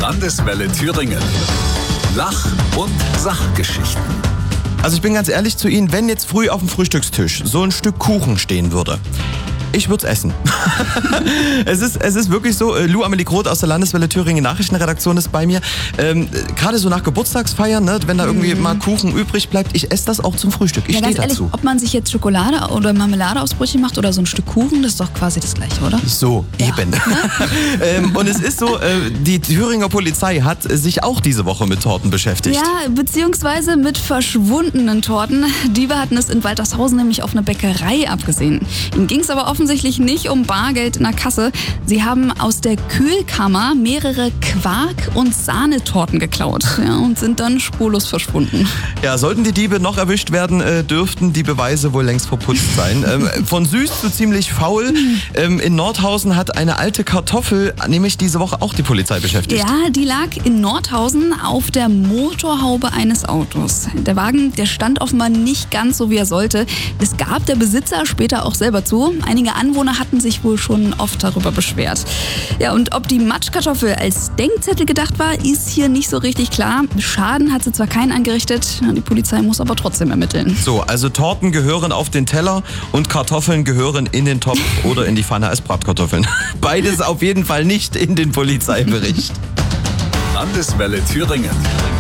Landeswelle Thüringen. Lach- und Sachgeschichten. Also ich bin ganz ehrlich zu Ihnen, wenn jetzt früh auf dem Frühstückstisch so ein Stück Kuchen stehen würde, ich würde es essen. Es ist wirklich so, Lou Amelie Groth aus der Landeswelle Thüringen Nachrichtenredaktion ist bei mir. Gerade so nach Geburtstagsfeiern, ne, wenn da irgendwie mal Kuchen übrig bleibt, ich esse das auch zum Frühstück. Ich stehe dazu. Ob man sich jetzt Schokolade oder Marmelade aufs Brötchen macht oder so ein Stück Kuchen, das ist doch quasi das Gleiche, oder? So, Ja. eben. Und es ist so, die Thüringer Polizei hat sich auch diese Woche mit Torten beschäftigt. Ja, beziehungsweise mit verschwundenen Torten. Diebe hatten es in Waltershausen nämlich auf eine Bäckerei abgesehen. Ihnen ging es aber offensichtlich nicht um Bargeld in der Kasse. Sie haben aus der Kühlkammer mehrere Quark- und Sahnetorten geklaut, ja, und sind dann spurlos verschwunden. Ja, sollten die Diebe noch erwischt werden, dürften die Beweise wohl längst verputzt sein. Von süß zu ziemlich faul. In Nordhausen hat eine alte Kartoffel nämlich diese Woche auch die Polizei beschäftigt. Ja, die lag in Nordhausen auf der Motorhaube eines Autos. Der Wagen, der stand offenbar nicht ganz so, wie er sollte. Das gab der Besitzer später auch selber zu. Einige Anwohner hatten sich wohl schon oft darüber beschwert. Ja, und ob die Matschkartoffel als Denkzettel gedacht war, ist hier nicht so richtig klar. Schaden hat sie zwar keinen angerichtet, die Polizei muss aber trotzdem ermitteln. So, also Torten gehören auf den Teller und Kartoffeln gehören in den Topf oder in die Pfanne als Bratkartoffeln. Beides auf jeden Fall nicht in den Polizeibericht. Landeswelle Thüringen.